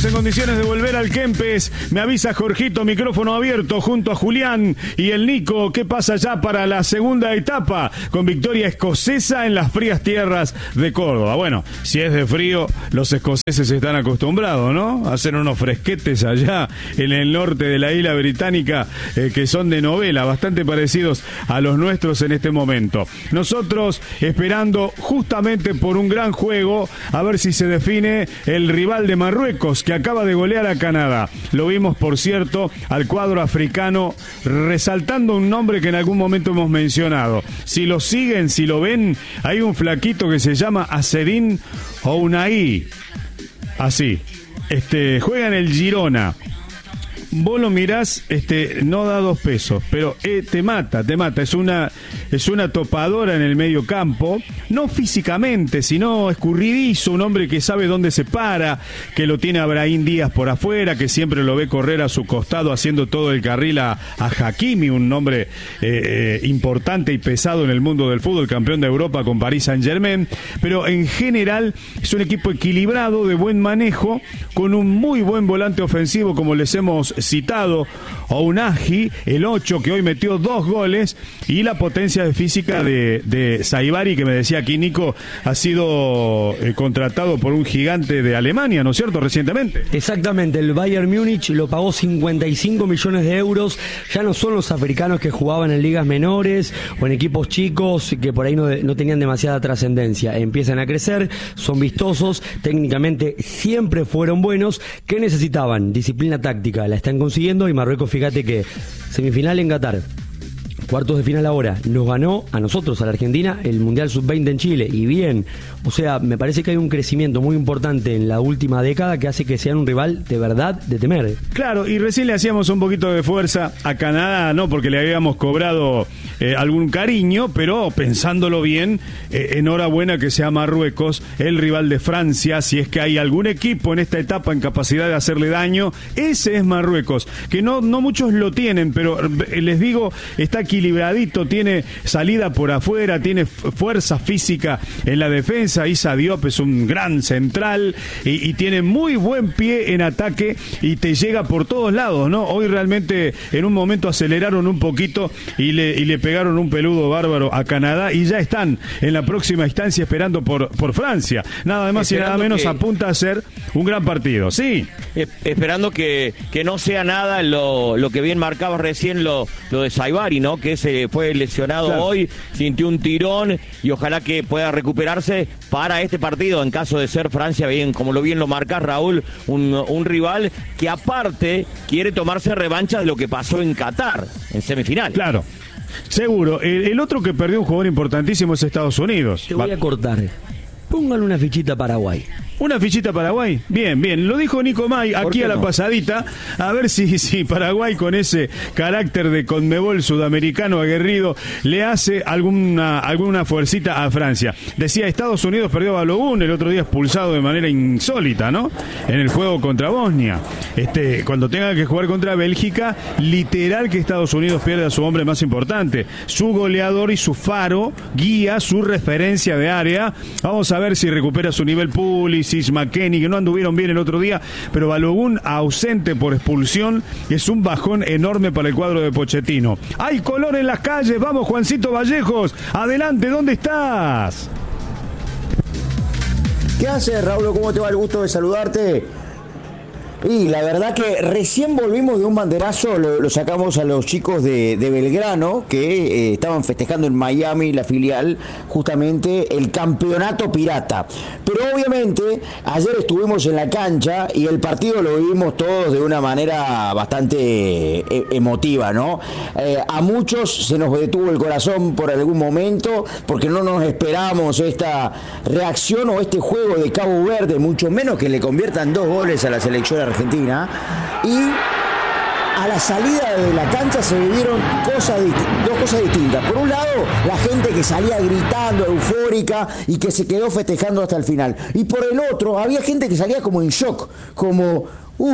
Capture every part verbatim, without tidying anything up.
estamos en condiciones de volver al Kempes. Me avisa Jorgito, micrófono abierto junto a Julián y el Nico. ¿Qué pasa ya para la segunda etapa? Con victoria escocesa en las frías tierras de Córdoba. Bueno, si es de frío, los escoceses están acostumbrados, ¿no? A hacer unos fresquetes allá en el norte de la isla británica, eh, que son de novela, bastante parecidos a los nuestros en este momento. Nosotros esperando justamente por un gran juego, a ver si se define el rival de Marruecos, que acaba de golear a Canadá. Lo vimos, por cierto, al cuadro africano, resaltando un nombre que en algún momento hemos mencionado. Si lo siguen, si lo ven, hay un flaquito que se llama Azzedine Ounahi. Así. Este, juega en el Girona. Vos lo mirás, este, no da dos pesos, pero eh, te mata, te mata. Es una, es una topadora en el medio campo, no físicamente, sino escurridizo, un hombre que sabe dónde se para, que lo tiene a Brahim Díaz por afuera, que siempre lo ve correr a su costado haciendo todo el carril a, a Hakimi, un hombre eh, eh, importante y pesado en el mundo del fútbol, campeón de Europa con Paris Saint-Germain, pero en general es un equipo equilibrado, de buen manejo, con un muy buen volante ofensivo, como les hemos citado, Ounahi, el ocho, que hoy metió dos goles, y la potencia de física de, de Saibari, que me decía aquí Nico, ha sido eh, contratado por un gigante de Alemania, ¿no es cierto?, recientemente. Exactamente, el Bayern Múnich lo pagó cincuenta y cinco millones de euros. Ya no son los africanos que jugaban en ligas menores o en equipos chicos que por ahí no, no tenían demasiada trascendencia. Empiezan a crecer, son vistosos, técnicamente siempre fueron buenos. ¿Qué necesitaban? Disciplina táctica, la están consiguiendo, y Marruecos, fíjate que semifinal en Qatar, cuartos de final ahora, nos ganó a nosotros, a la Argentina, el Mundial sub veinte en Chile, y bien, o sea, me parece que hay un crecimiento muy importante en la última década que hace que sean un rival de verdad de temer. Claro, y recién le hacíamos un poquito de fuerza a Canadá, no porque le habíamos cobrado eh, algún cariño, pero pensándolo bien, eh, enhorabuena que sea Marruecos el rival de Francia. Si es que hay algún equipo en esta etapa en capacidad de hacerle daño, ese es Marruecos, que no, no muchos lo tienen, pero eh, les digo, está equilibradito, tiene salida por afuera, tiene fuerza física en la defensa. Issa Diop es un gran central y, y tiene muy buen pie en ataque y te llega por todos lados, ¿no? Hoy realmente en un momento aceleraron un poquito y le, y le pegaron un peludo bárbaro a Canadá, y ya están en la próxima instancia esperando por, por Francia. Nada más y nada menos que apunta a ser un gran partido, sí. Esperando que, que no sea nada lo, lo que bien marcabas recién, lo, lo de Saibari, ¿no? Que se fue lesionado, claro, hoy, sintió un tirón y ojalá que pueda recuperarse para este partido, en caso de ser Francia, bien, como lo bien lo marca Raúl, un, un rival que aparte quiere tomarse revancha de lo que pasó en Qatar, en semifinal. Claro, seguro. El, el otro que perdió un jugador importantísimo es Estados Unidos. Te voy a cortar. Póngale una fichita a Paraguay. ¿Una fichita a Paraguay? Bien, bien. Lo dijo Nico May aquí a la no? pasadita. A ver si, si Paraguay, con ese carácter de Conmebol sudamericano aguerrido, le hace alguna, alguna fuercita a Francia. Decía, Estados Unidos perdió a Balogun el otro día, expulsado de manera insólita, ¿no? En el juego contra Bosnia. Este, cuando tenga que jugar contra Bélgica, literal que Estados Unidos pierde a su hombre más importante, su goleador y su faro, guía, su referencia de área. Vamos a ver si recupera su nivel Pulisic, McKennie, que no anduvieron bien el otro día, pero Balogun ausente por expulsión, es un bajón enorme para el cuadro de Pochettino. Hay color en las calles, vamos Juancito Vallejos, adelante, ¿dónde estás? ¿Qué haces, Raúl? ¿Cómo te va? El gusto de saludarte. Y la verdad que recién volvimos de un banderazo, lo, lo sacamos a los chicos de, de Belgrano, que eh, estaban festejando en Miami, la filial, justamente el campeonato pirata. Pero obviamente ayer estuvimos en la cancha y el partido lo vivimos todos de una manera bastante eh, emotiva, ¿no? Eh, a muchos se nos detuvo el corazón por algún momento, porque no nos esperábamos esta reacción o este juego de Cabo Verde, mucho menos que le conviertan dos goles a la selección argentina. Argentina, y a la salida de la cancha se vivieron cosas, dos cosas distintas. Por un lado, la gente que salía gritando, eufórica, y que se quedó festejando hasta el final. Y por el otro, había gente que salía como en shock, como, uff,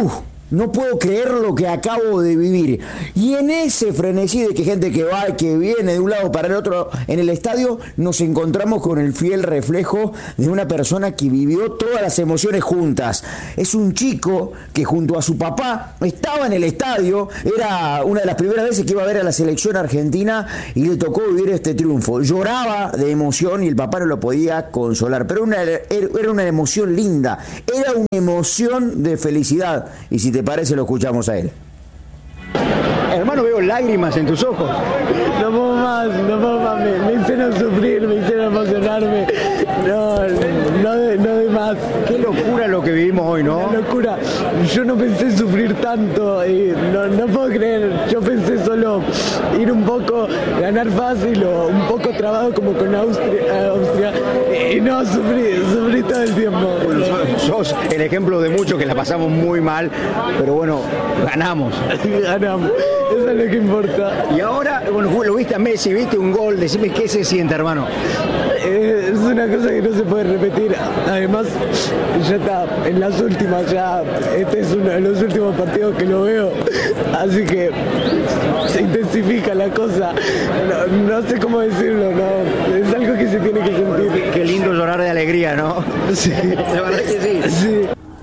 no puedo creer lo que acabo de vivir. Y en ese frenesí de que gente que va y que viene de un lado para el otro en el estadio, nos encontramos con el fiel reflejo de una persona que vivió todas las emociones juntas. Es un chico que junto a su papá estaba en el estadio, era una de las primeras veces que iba a ver a la selección argentina y le tocó vivir este triunfo. Lloraba de emoción y el papá no lo podía consolar, pero una, era una emoción linda, era una emoción de felicidad. Y si te parece, lo escuchamos a él. Hermano, veo lágrimas en tus ojos. No puedo más, no puedo más, me, me hicieron sufrir, me hicieron emocionarme. No, no de, no de más. Qué locura lo que vivimos hoy, ¿no? Qué locura. Yo no pensé sufrir tanto, y no, no puedo creer. Yo pensé solo ir un poco, ganar fácil o un poco trabado como con Austria, Austria y no, sufrí, sufrí todo el tiempo. Bueno, sos, sos el ejemplo de muchos que la pasamos muy mal, pero bueno, ganamos. Ganamos. Eso es lo que importa. Y ahora, bueno, lo viste a Messi, viste un gol, decime qué se siente, hermano. Eh, es una cosa que no se puede repetir. Además, ya está, en las últimas, ya, este es uno de los últimos partidos que lo veo. Así que se intensifica la cosa. No, no sé cómo decirlo, no. Es algo que se tiene que sentir. Bueno, qué, qué lindo llorar de alegría, ¿no? Sí. La verdad que sí. Sí.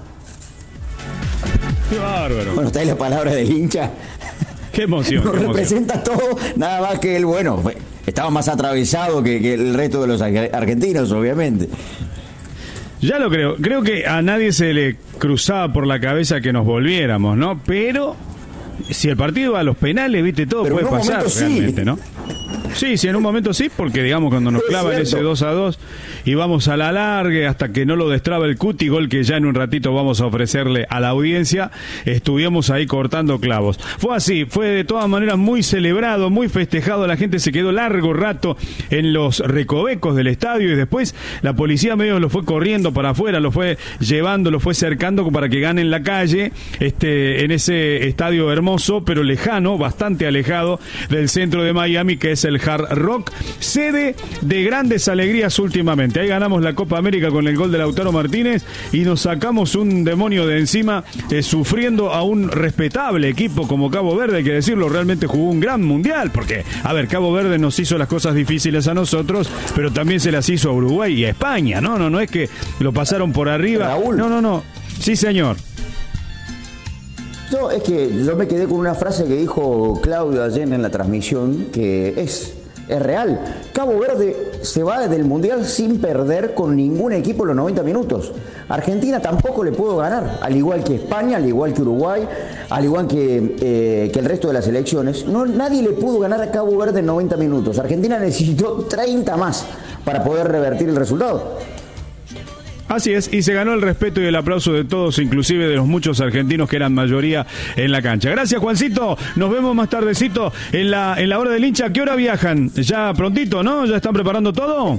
Qué bárbaro. Bueno, está ahí la palabra del hincha. Qué emoción. Nos qué emoción. representa todo, nada más que él, bueno, estaba más atravesado que, que el resto de los argentinos, obviamente. Ya lo creo. Creo que a nadie se le cruzaba por la cabeza que nos volviéramos, ¿no? Pero si el partido va a los penales, viste, todo Pero puede pasar realmente, sí. ¿no? Sí, sí, en un momento sí, porque digamos cuando nos Es clavan cierto. ese dos a dos y vamos a la largue hasta que no lo destraba el Cuti, gol que ya en un ratito vamos a ofrecerle a la audiencia, estuvimos ahí cortando clavos. Fue así, fue de todas maneras muy celebrado, muy festejado, la gente se quedó largo rato en los recovecos del estadio y después la policía medio lo fue corriendo para afuera, lo fue llevando, lo fue cercando para que gane en la calle, este, en ese estadio hermoso pero lejano, bastante alejado del centro de Miami, que es el Hard Rock, sede de grandes alegrías últimamente. Ahí ganamos la Copa América con el gol de Lautaro Martínez y nos sacamos un demonio de encima, eh, sufriendo a un respetable equipo como Cabo Verde, hay que decirlo, realmente jugó un gran mundial, porque, a ver, Cabo Verde nos hizo las cosas difíciles a nosotros, pero también se las hizo a Uruguay y a España, no, no, no es que lo pasaron por arriba. Raúl. No, no, no, sí señor. No, es que yo me quedé con una frase que dijo Claudio ayer en la transmisión, que es, es real. Cabo Verde se va del Mundial sin perder con ningún equipo en los noventa minutos. Argentina tampoco le pudo ganar, al igual que España, al igual que Uruguay, al igual que, eh, que el resto de las selecciones. No, nadie le pudo ganar a Cabo Verde en noventa minutos. Argentina necesitó treinta más para poder revertir el resultado. Así es, y se ganó el respeto y el aplauso de todos, inclusive de los muchos argentinos que eran mayoría en la cancha. Gracias, Juancito. Nos vemos más tardecito en la, en la hora del hincha. ¿A qué hora viajan? Ya prontito, ¿no? ¿Ya están preparando todo?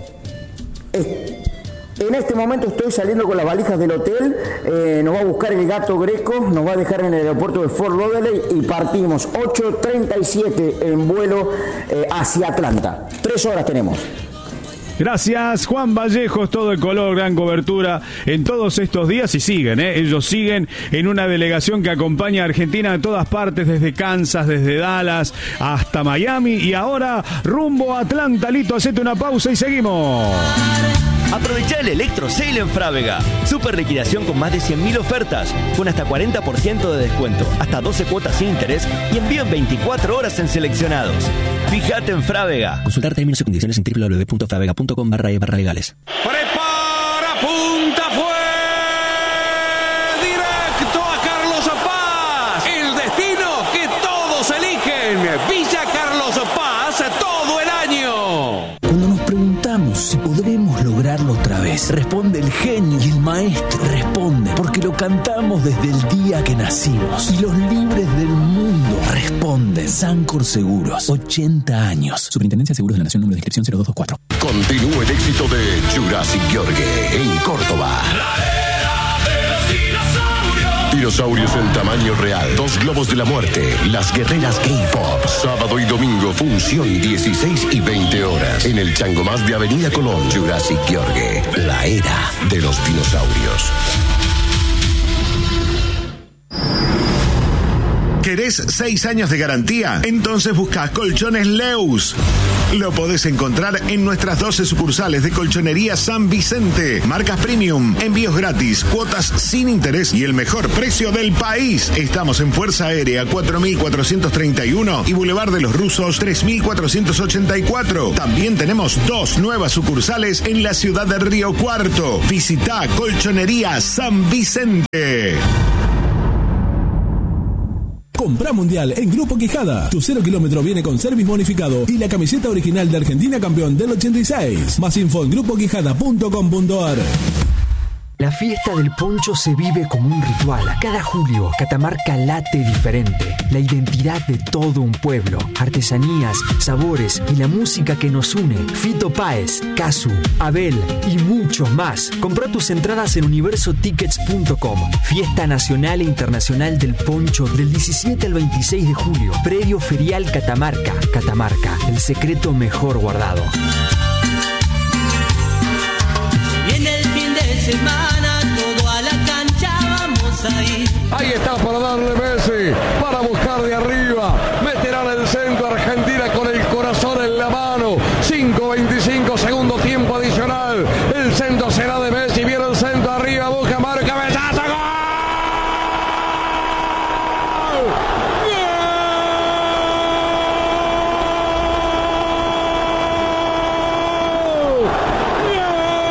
En este momento estoy saliendo con las valijas del hotel, eh, nos va a buscar el Gato Greco, nos va a dejar en el aeropuerto de Fort Lauderdale y partimos ocho treinta y siete en vuelo eh, hacia Atlanta. Tres horas tenemos. Gracias, Juan Vallejos, todo el color, gran cobertura en todos estos días y siguen, ¿eh? Ellos siguen en una delegación que acompaña a Argentina de todas partes, desde Kansas, desde Dallas hasta Miami y ahora rumbo a Atlanta. Lito, hacete una pausa y seguimos. Aprovecha el Electro Sale en Frávega. Super liquidación con más de cien mil ofertas, con hasta cuarenta por ciento de descuento, hasta doce cuotas sin interés y envío en veinticuatro horas en seleccionados. Fíjate en Frávega. Consultar términos y condiciones en w w w punto fravega punto com barra e barra legales. Prepara, punta, fue directo a Carlos Paz. El destino que todos eligen. Villa Carlos Paz todo el año. Cuando nos preguntamos si podremos lograrlo otra vez, responde el genio y el maestro. Responde porque lo cantamos desde el día que nacimos. Y los libres del mundo responden. Sancor Seguros, ochenta años. Superintendencia de Seguros de la Nación, número de inscripción cero dos dos cuatro. Continúa el éxito de Jurassic Gheorghe en Córdoba. Dinosaurios en tamaño real, dos globos de la muerte, las guerreras K-Pop. Sábado y domingo, función dieciséis y veinte horas. En el Chango Más de Avenida Colón, Jurassic Gheorghe, la era de los dinosaurios. ¿Querés seis años de garantía? Entonces busca Colchones Leus. Lo podés encontrar en nuestras doce sucursales de Colchonería San Vicente. Marcas premium, envíos gratis, cuotas sin interés y el mejor precio del país. Estamos en Fuerza Aérea cuatro mil cuatrocientos treinta y uno y Boulevard de los Rusos tres mil cuatrocientos ochenta y cuatro. También tenemos dos nuevas sucursales en la ciudad de Río Cuarto. Visita Colchonería San Vicente. Compra Mundial en Grupo Quijada. Tu cero kilómetro viene con service bonificado y la camiseta original de Argentina campeón del ochenta y seis. Más info en grupo quijada punto com punto a r. La fiesta del poncho se vive como un ritual. Cada julio, Catamarca late diferente. La identidad de todo un pueblo. Artesanías, sabores y la música que nos une. Fito Páez, Casu, Abel y muchos más. Compra tus entradas en universo tickets punto com. Fiesta Nacional e Internacional del Poncho del diecisiete al veintiséis de julio. Predio Ferial Catamarca. Catamarca, el secreto mejor guardado. Viene el fin de semana, todo a la cancha vamos a ir. Ahí está para darle Messi, para buscar de arriba.